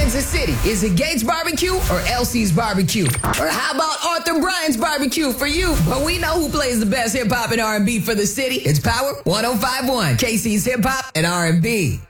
Kansas City? Is it Gates Barbecue or Elsie's Barbecue? Or how about Arthur Bryan's Barbecue for you? But we know who plays the best hip hop and R&B for the city. It's Power 105.1, KC's Hip Hop and R&B.